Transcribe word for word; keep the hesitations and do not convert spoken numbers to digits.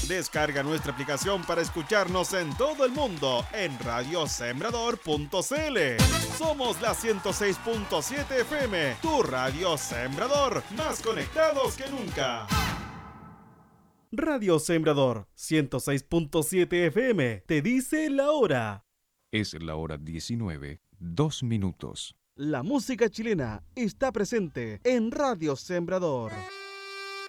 Descarga nuestra aplicación para escucharnos en todo el mundo en radio sembrador punto c l. Somos la ciento seis punto siete F M, tu radio Sembrador, más conectados que nunca. Radio Sembrador ciento seis punto siete F M te dice la hora. Es la hora diecinueve, dos minutos. La música chilena está presente en Radio Sembrador.